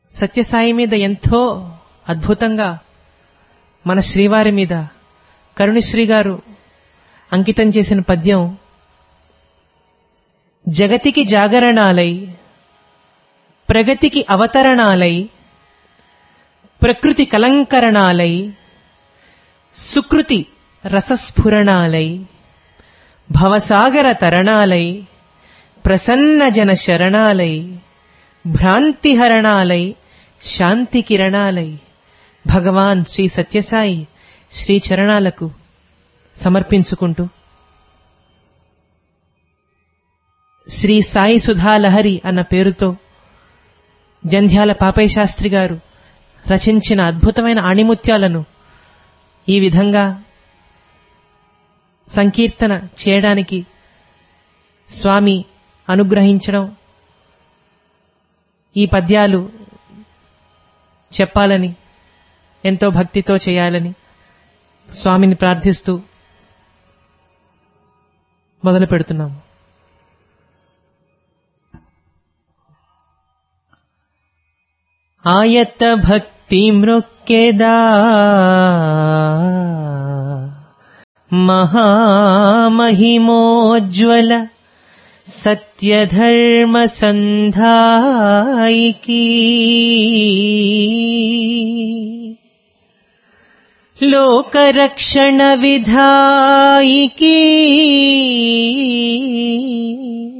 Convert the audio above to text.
సత్యసాయి మీద ఎంతో అద్భుతంగా మన శ్రీవారి మీద కరుణశ్రీ గారు అంకితం చేసిన పద్యం, జగతికి జాగరణాలై ప్రగతికి అవతరణాలై ప్రకృతి కలంకరణాలై సుకృతి రసస్ఫురణాలై భవసాగర తరణాలై ప్రసన్న జన శరణాలై భ్రాంతిహరణాలై శాంతి కిరణాలై భగవాన్ శ్రీ సత్యసాయి శ్రీ చరణాలకు సమర్పించుకుంటూ శ్రీ సాయి సుధాలహరి అన్న పేరుతో జంధ్యాల పాపయ్య శాస్త్రి గారు రచించిన అద్భుతమైన ఆణిముత్యాలను ఈ విధంగా సంకీర్తన చేయడానికి స్వామి అనుగ్రహించడం, ఈ పద్యాలు చెప్పాలని, ఎంతో భక్తితో చేయాలని స్వామిని ప్రార్థిస్తూ మొదలు పెడుతున్నాము. ఆయత భక్తి మృక్కెదా మహామహిమోజ్వల సత్యధర్మ సంధాయికి లోకరక్షణ విధాయికి